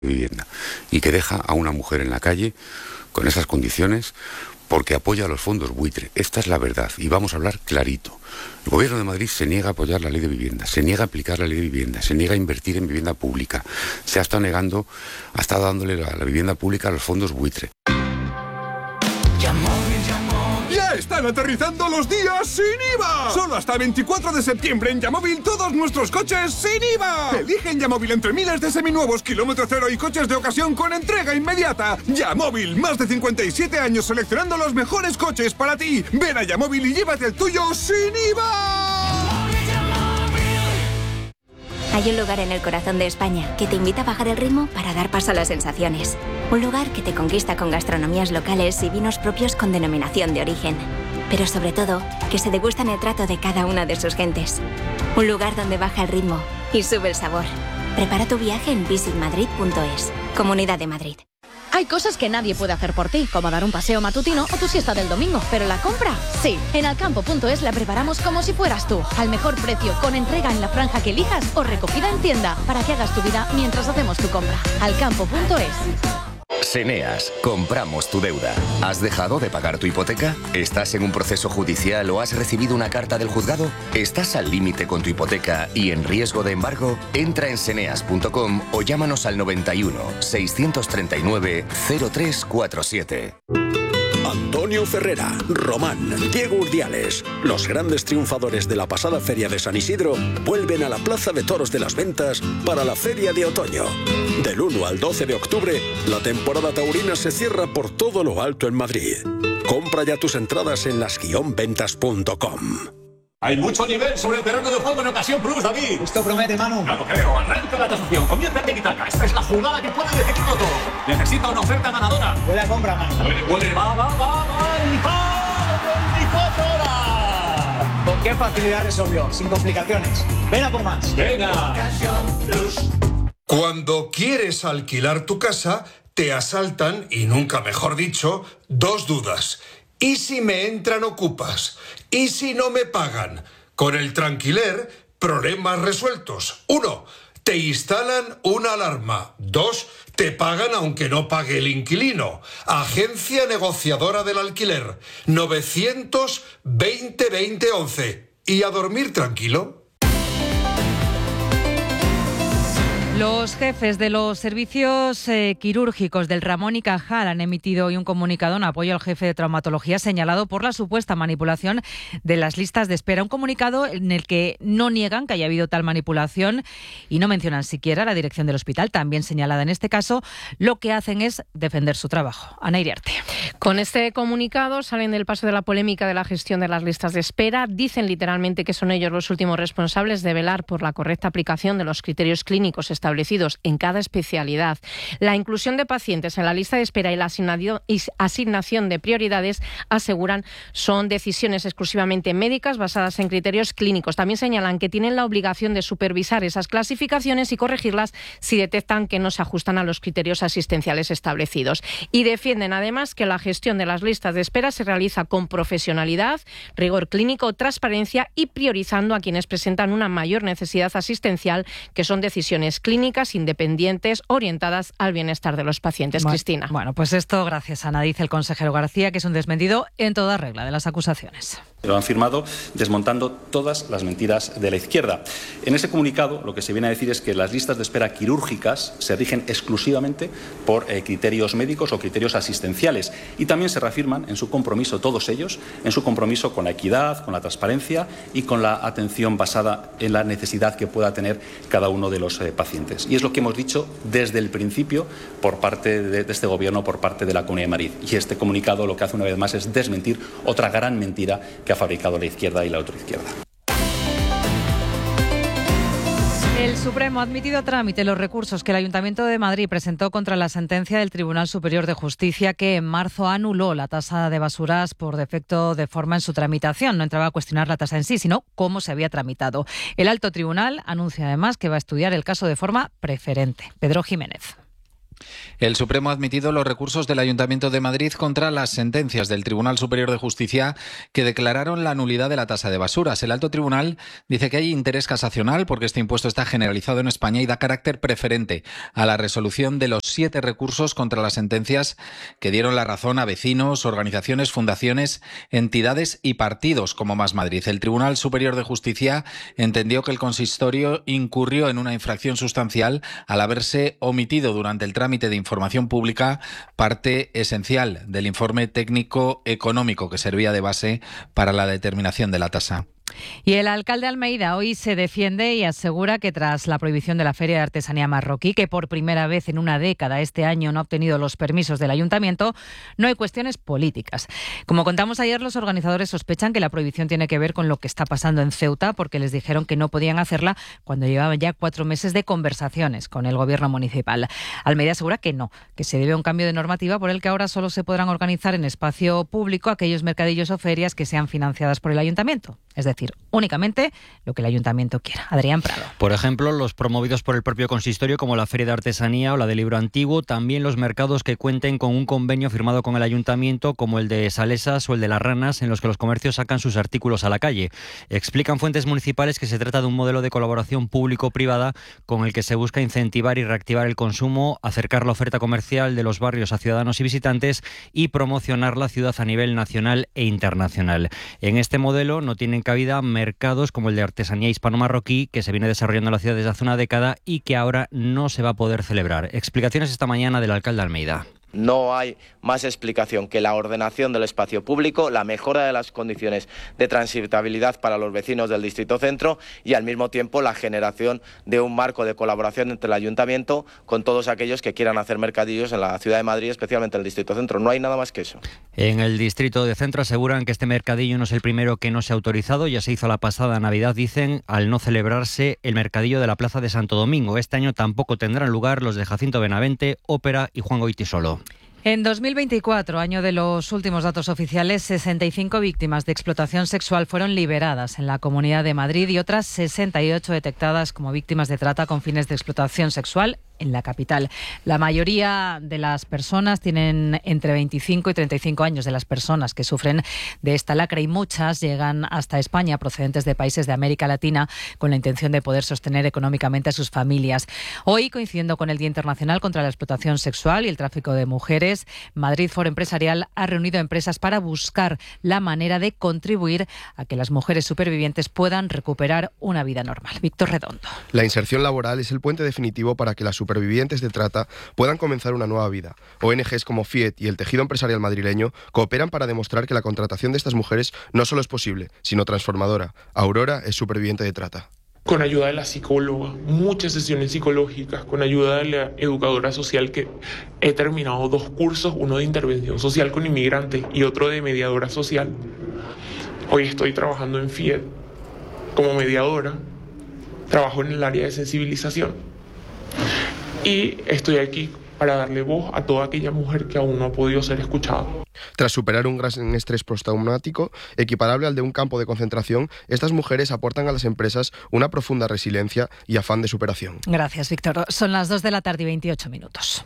vivienda y que deja a una mujer en la calle con esas condiciones porque apoya a los fondos buitre. Esta es la verdad y vamos a hablar clarito. El Gobierno de Madrid se niega a apoyar la ley de vivienda, se niega a aplicar la ley de vivienda, se niega a invertir en vivienda pública, se ha estado negando, ha estado dándole la vivienda pública a los fondos buitre. ¡Ya están aterrizando los días sin IVA! Solo hasta el 24 de septiembre en Yamóvil todos nuestros coches sin IVA. Elige en Yamóvil entre miles de seminuevos, kilómetro cero y coches de ocasión con entrega inmediata. Yamóvil, más de 57 años seleccionando los mejores coches para ti. Ven a Yamóvil y llévate el tuyo sin IVA. Hay un lugar en el corazón de España que te invita a bajar el ritmo para dar paso a las sensaciones. Un lugar que te conquista con gastronomías locales y vinos propios con denominación de origen. Pero sobre todo, que se degustan el trato de cada una de sus gentes. Un lugar donde baja el ritmo y sube el sabor. Prepara tu viaje en visitmadrid.es. Comunidad de Madrid. Hay cosas que nadie puede hacer por ti, como dar un paseo matutino o tu siesta del domingo, pero la compra, sí. En alcampo.es la preparamos como si fueras tú, al mejor precio, con entrega en la franja que elijas o recogida en tienda, para que hagas tu vida mientras hacemos tu compra. Alcampo.es. Seneas, compramos tu deuda. ¿Has dejado de pagar tu hipoteca? ¿Estás en un proceso judicial o has recibido una carta del juzgado? ¿Estás al límite con tu hipoteca y en riesgo de embargo? Entra en seneas.com o llámanos al 91 639 0347. Antonio Ferrera, Román, Diego Urdiales, los grandes triunfadores de la pasada Feria de San Isidro, vuelven a la Plaza de Toros de las Ventas para la Feria de Otoño. Del 1 al 12 de octubre, la temporada taurina se cierra por todo lo alto en Madrid. Compra ya tus entradas en las-ventas.com. Hay mucho nivel sobre el terreno de juego en Ocasión Plus, David. Esto promete, Manu. Ya lo creo. Arranca la tasación. Comienza el tiki-taka. Esta es la jugada que puede decidirlo todo. Necesita una oferta ganadora. Buena compra, Manu. Puede. Va. ¡El 24 horas! ¿Con qué facilidad resolvió? Sin complicaciones. Ven a por más. Venga. Cuando quieres alquilar tu casa, te asaltan, y nunca mejor dicho, dos dudas. ¿Y si me entran ocupas? ¿Y si no me pagan? Con el Tranquiler, problemas resueltos. 1. Te instalan una alarma. 2. Te pagan aunque no pague el inquilino. Agencia negociadora del alquiler. 920-2011. ¿Y a dormir tranquilo? Los jefes de los servicios quirúrgicos del Ramón y Cajal han emitido hoy un comunicado en apoyo al jefe de traumatología señalado por la supuesta manipulación de las listas de espera. Un comunicado en el que no niegan que haya habido tal manipulación y no mencionan siquiera la dirección del hospital, también señalada en este caso. Lo que hacen es defender su trabajo. Ana Iriarte. Con este comunicado salen del paso de la polémica de la gestión de las listas de espera. Dicen literalmente que son ellos los últimos responsables de velar por la correcta aplicación de los criterios clínicos establecidos en cada especialidad. La inclusión de pacientes en la lista de espera y la asignación de prioridades, aseguran, son decisiones exclusivamente médicas basadas en criterios clínicos. También señalan que tienen la obligación de supervisar esas clasificaciones y corregirlas si detectan que no se ajustan a los criterios asistenciales establecidos. Y defienden además que la gestión de las listas de espera se realiza con profesionalidad, rigor clínico, transparencia y priorizando a quienes presentan una mayor necesidad asistencial, que son decisiones clínicas independientes orientadas al bienestar de los pacientes. Cristina. Bueno, pues esto, gracias Ana, dice el consejero García, que es un desmentido en toda regla de las acusaciones. Lo han firmado desmontando todas las mentiras de la izquierda. En ese comunicado lo que se viene a decir es que las listas de espera quirúrgicas se rigen exclusivamente por criterios médicos o criterios asistenciales, y también se reafirman en su compromiso, todos ellos, en su compromiso con la equidad, con la transparencia y con la atención basada en la necesidad que pueda tener cada uno de los pacientes. Y es lo que hemos dicho desde el principio por parte de este Gobierno, por parte de la Comunidad de Madrid. Y este comunicado lo que hace una vez más es desmentir otra gran mentira que ha fabricado la izquierda y la ultraizquierda. El Supremo ha admitido a trámite los recursos que el Ayuntamiento de Madrid presentó contra la sentencia del Tribunal Superior de Justicia, que en marzo anuló la tasa de basuras por defecto de forma en su tramitación. No entraba a cuestionar la tasa en sí, sino cómo se había tramitado. El alto tribunal anuncia además que va a estudiar el caso de forma preferente. Pedro Jiménez. El Supremo ha admitido los recursos del Ayuntamiento de Madrid contra las sentencias del Tribunal Superior de Justicia que declararon la nulidad de la tasa de basuras. El alto tribunal dice que hay interés casacional porque este impuesto está generalizado en España y da carácter preferente a la resolución de los 7 recursos contra las sentencias que dieron la razón a vecinos, organizaciones, fundaciones, entidades y partidos como Más Madrid. El Tribunal Superior de Justicia entendió que el consistorio incurrió en una infracción sustancial al haberse omitido durante el trámite de información pública parte esencial del informe técnico económico que servía de base para la determinación de la tasa. Y el alcalde de Almeida hoy se defiende y asegura que tras la prohibición de la Feria de Artesanía Marroquí, que por primera vez en una década este año no ha obtenido los permisos del ayuntamiento, no hay cuestiones políticas. Como contamos ayer, los organizadores sospechan que la prohibición tiene que ver con lo que está pasando en Ceuta, porque les dijeron que no podían hacerla cuando llevaban ya 4 meses de conversaciones con el gobierno municipal. Almeida asegura que no, que se debe a un cambio de normativa por el que ahora solo se podrán organizar en espacio público aquellos mercadillos o ferias que sean financiadas por el ayuntamiento. Es decir, únicamente lo que el ayuntamiento quiera. Adrián Prado. Por ejemplo, los promovidos por el propio consistorio, como la Feria de Artesanía o la del Libro Antiguo, también los mercados que cuenten con un convenio firmado con el ayuntamiento, como el de Salesas o el de Las Ranas, en los que los comercios sacan sus artículos a la calle. Explican fuentes municipales que se trata de un modelo de colaboración público-privada con el que se busca incentivar y reactivar el consumo, acercar la oferta comercial de los barrios a ciudadanos y visitantes y promocionar la ciudad a nivel nacional e internacional. En este modelo no tienen cabida mercados como el de artesanía hispano-marroquí, que se viene desarrollando en la ciudad desde hace una década y que ahora no se va a poder celebrar. Explicaciones esta mañana del alcalde de Almeida. No hay más explicación que la ordenación del espacio público, la mejora de las condiciones de transitabilidad para los vecinos del Distrito Centro y al mismo tiempo la generación de un marco de colaboración entre el Ayuntamiento con todos aquellos que quieran hacer mercadillos en la ciudad de Madrid, especialmente en el Distrito Centro. No hay nada más que eso. En el Distrito de Centro aseguran que este mercadillo no es el primero que no se ha autorizado. Ya se hizo la pasada Navidad, dicen, al no celebrarse el mercadillo de la Plaza de Santo Domingo. Este año tampoco tendrán lugar los de Jacinto Benavente, Ópera y Juan Goytisolo. En 2024, año de los últimos datos oficiales, 65 víctimas de explotación sexual fueron liberadas en la Comunidad de Madrid y otras 68 detectadas como víctimas de trata con fines de explotación sexual en la capital. La mayoría de las personas tienen entre 25 y 35 años, de las personas que sufren de esta lacra, y muchas llegan hasta España procedentes de países de América Latina con la intención de poder sostener económicamente a sus familias. Hoy, coincidiendo con el Día Internacional contra la Explotación Sexual y el Tráfico de Mujeres, Madrid Foro Empresarial ha reunido a empresas para buscar la manera de contribuir a que las mujeres supervivientes puedan recuperar una vida normal. Víctor Redondo. La inserción laboral es el puente definitivo para que las supervivientes de trata puedan comenzar una nueva vida. ONGs como FIET y el tejido empresarial madrileño cooperan para demostrar que la contratación de estas mujeres no solo es posible, sino transformadora. Aurora es superviviente de trata. Con ayuda de la psicóloga, muchas sesiones psicológicas, con ayuda de la educadora social, que he terminado 2 cursos, uno de intervención social con inmigrantes y otro de mediadora social. Hoy estoy trabajando en FIET como mediadora, trabajo en el área de sensibilización y estoy aquí para darle voz a toda aquella mujer que aún no ha podido ser escuchada. Tras superar un gran estrés postraumático equiparable al de un campo de concentración, estas mujeres aportan a las empresas una profunda resiliencia y afán de superación. Gracias, Víctor. Son las 2 de la tarde y 28 minutos.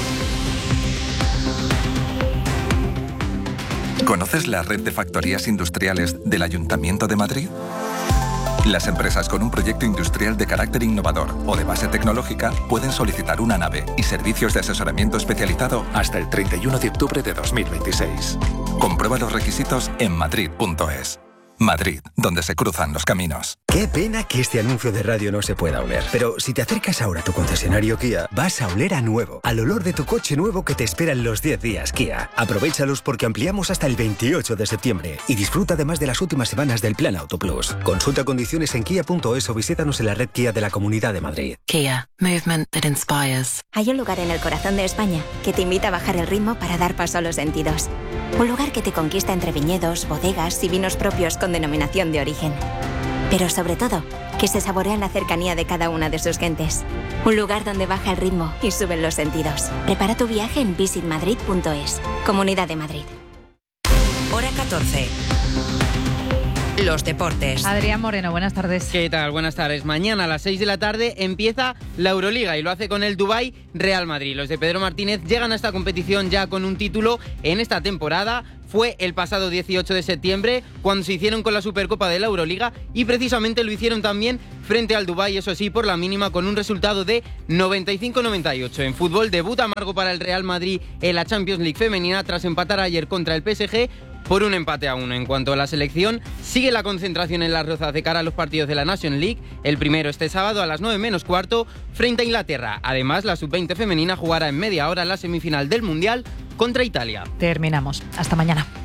¿Conoces la red de factorías industriales del Ayuntamiento de Madrid? Las empresas con un proyecto industrial de carácter innovador o de base tecnológica pueden solicitar una nave y servicios de asesoramiento especializado hasta el 31 de octubre de 2026. Comprueba los requisitos en madrid.es. Madrid, donde se cruzan los caminos. Qué pena que este anuncio de radio no se pueda oler. Pero si te acercas ahora a tu concesionario Kia, vas a oler a nuevo. Al olor de tu coche nuevo que te espera en los 10 días Kia. Aprovéchalos porque ampliamos hasta el 28 de septiembre. Y disfruta además de las últimas semanas del Plan Auto Plus. Consulta condiciones en kia.es o visítanos en la red Kia de la Comunidad de Madrid. Kia. Movement that inspires. Hay un lugar en el corazón de España que te invita a bajar el ritmo para dar paso a los sentidos. Un lugar que te conquista entre viñedos, bodegas y vinos propios con denominación de origen. Pero sobre todo, que se saborea en la cercanía de cada una de sus gentes. Un lugar donde baja el ritmo y suben los sentidos. Prepara tu viaje en visitmadrid.es. Comunidad de Madrid. Hora 14. los deportes. Adrián Moreno, buenas tardes. ¿Qué tal? Buenas tardes. Mañana a las 6 de la tarde empieza la Euroliga y lo hace con el Dubái Real Madrid. Los de Pedro Martínez llegan a esta competición ya con un título en esta temporada. Fue el pasado 18 de septiembre cuando se hicieron con la Supercopa de la Euroliga y precisamente lo hicieron también frente al Dubái, eso sí, por la mínima, con un resultado de 95-98. En fútbol debuta amargo para el Real Madrid en la Champions League femenina tras empatar ayer contra el PSG por un empate a 1. En cuanto a la selección, sigue la concentración en Las Rozas de cara a los partidos de la Nations League. El primero este sábado a las 9:15 frente a Inglaterra. Además, la sub-20 femenina jugará en media hora la semifinal del Mundial contra Italia. Terminamos. Hasta mañana.